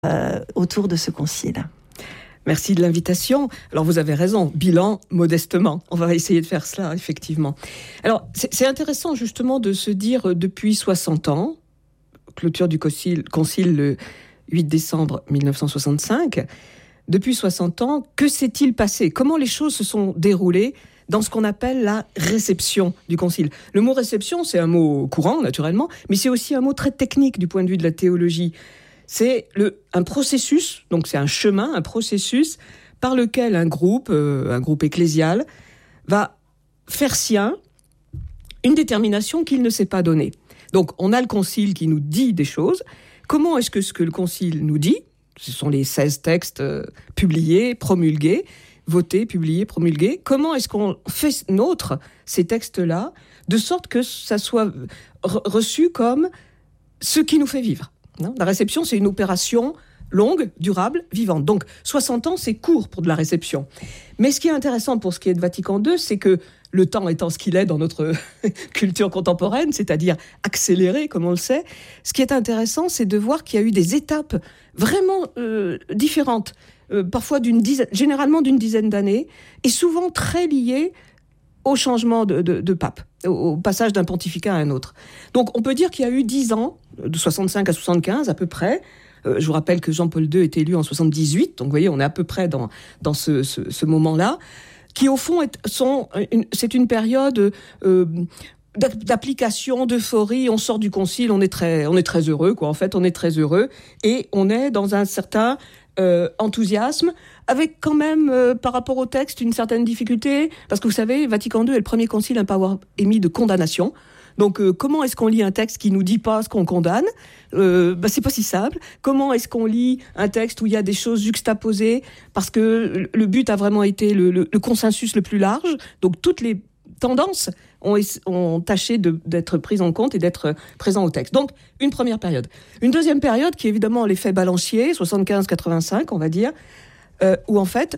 autour de ce concile. Merci de l'invitation. Alors vous avez raison, bilan modestement. On va essayer de faire cela, effectivement. Alors c'est intéressant justement de se dire depuis 60 ans, clôture du concile le 8 décembre 1965, depuis 60 ans, que s'est-il passé ? Comment les choses se sont déroulées dans ce qu'on appelle la réception du concile ? Le mot réception, c'est un mot courant, naturellement, mais c'est aussi un mot très technique du point de vue de la théologie. C'est un processus, donc c'est un chemin, un processus par lequel un groupe ecclésial, va faire sien une détermination qu'il ne s'est pas donnée. Donc on a le concile qui nous dit des choses. Comment est-ce que ce que le concile nous dit, ce sont les 16 textes publiés, promulgués, votés, publiés, promulgués, comment est-ce qu'on fait nôtre ces textes-là, de sorte que ça soit reçu comme ce qui nous fait vivre ? La réception, c'est une opération longue, durable, vivante. Donc, 60 ans, c'est court pour de la réception. Mais ce qui est intéressant pour ce qui est de Vatican II, c'est que le temps étant ce qu'il est dans notre culture contemporaine, c'est-à-dire accéléré, comme on le sait, ce qui est intéressant, c'est de voir qu'il y a eu des étapes vraiment différentes, parfois généralement d'une dizaine d'années, et souvent très liées au changement de pape, au passage d'un pontificat à un autre. Donc on peut dire qu'il y a eu 10 ans, de 65 à 75 à peu près. Je vous rappelle que Jean-Paul II est élu en 78, donc vous voyez, on est à peu près dans ce moment-là, qui au fond c'est une période d'application, d'euphorie. On sort du concile, on est très heureux, quoi. En fait, on est très heureux, et on est dans un certain enthousiasme, avec quand même, par rapport au texte, une certaine difficulté, parce que vous savez, Vatican II est le premier concile à ne pas avoir émis de condamnation. Donc, comment est-ce qu'on lit un texte qui nous dit pas ce qu'on condamne ? C'est pas si simple. Comment est-ce qu'on lit un texte où il y a des choses juxtaposées ? Parce que le but a vraiment été le consensus le plus large. Donc, toutes les tendances ont tâché d'être prises en compte et d'être présents au texte. Donc, une première période. Une deuxième période qui est évidemment l'effet balancier, 75-85, on va dire, où en fait,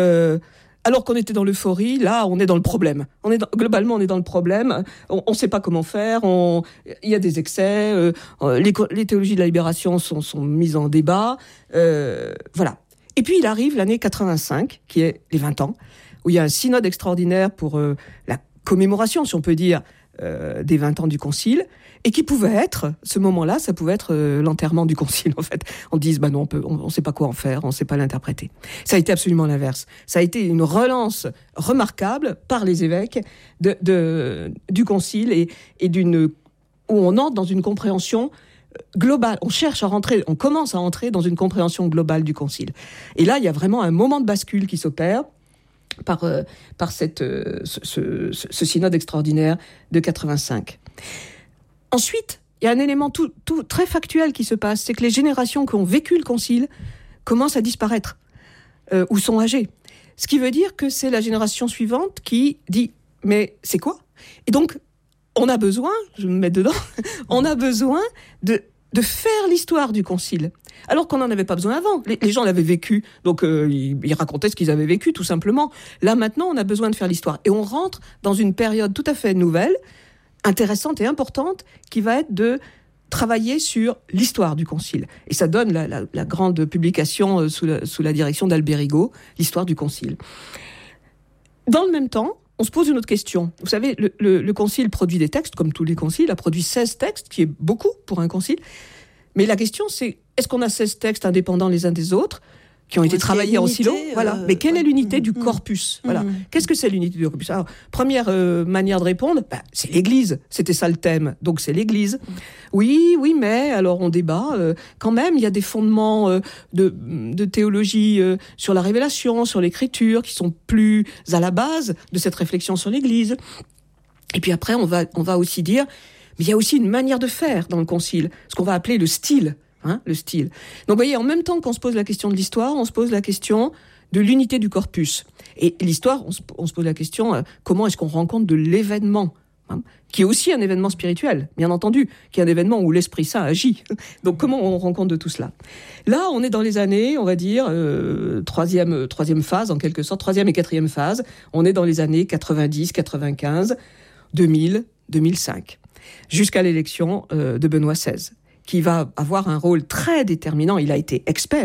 alors qu'on était dans l'euphorie, là, on est dans le problème. Globalement, on est dans le problème. On ne sait pas comment faire. Il y a des excès. Les théologies de la libération sont mises en débat. Voilà. Et puis, il arrive l'année 85, qui est les 20 ans, où il y a un synode extraordinaire pour la commémoration, si on peut dire, des 20 ans du concile, et qui pouvait être, ce moment-là, ça pouvait être l'enterrement du concile, en fait. On dit, non, on sait pas quoi en faire, on sait pas l'interpréter. Ça a été absolument l'inverse. Ça a été une relance remarquable par les évêques du concile et où on entre dans une compréhension globale. On commence à entrer dans une compréhension globale du concile. Et là, il y a vraiment un moment de bascule qui s'opère par ce synode extraordinaire de 85. Ensuite, il y a un élément tout très factuel qui se passe, c'est que les générations qui ont vécu le concile commencent à disparaître ou sont âgées. Ce qui veut dire que c'est la génération suivante qui dit « mais c'est quoi ?» Et donc, on a besoin, je me mets dedans, on a besoin de faire l'histoire du concile. Alors qu'on n'en avait pas besoin avant. Les gens l'avaient vécu, donc ils racontaient ce qu'ils avaient vécu, tout simplement. Là, maintenant, on a besoin de faire l'histoire. Et on rentre dans une période tout à fait nouvelle, intéressante et importante, qui va être de travailler sur l'histoire du concile. Et ça donne la grande publication sous la direction d'Alberigo, l'histoire du concile. Dans le même temps, on se pose une autre question. Vous savez, le concile produit des textes, comme tous les conciles, a produit 16 textes, qui est beaucoup pour un concile. Mais la question, c'est, est-ce qu'on a 16 textes indépendants les uns des autres, qui ont été travaillés en silo ? Voilà. Mais quelle est l'unité du corpus ? Voilà. Qu'est-ce que c'est l'unité du corpus ? Alors, première manière de répondre, c'est l'Église. C'était ça le thème. Donc, c'est l'Église. Oui, mais, alors on débat. Quand même, il y a des fondements de théologie sur la révélation, sur l'écriture, qui sont plus à la base de cette réflexion sur l'Église. Et puis après, on va aussi dire, mais il y a aussi une manière de faire dans le concile, ce qu'on va appeler le style. Le style. Donc, vous voyez, en même temps qu'on se pose la question de l'histoire, on se pose la question de l'unité du corpus. Et l'histoire, on se pose la question, comment est-ce qu'on rend compte de l'événement, qui est aussi un événement spirituel, bien entendu, qui est un événement où l'Esprit Saint agit. Donc, comment on rend compte de tout cela ? Là, on est dans les années, on va dire, troisième phase, en quelque sorte, troisième et quatrième phase. On est dans les années 90, 95, 2000, 2005, jusqu'à l'élection de Benoît XVI. qui va avoir un rôle très déterminant. Il a été expert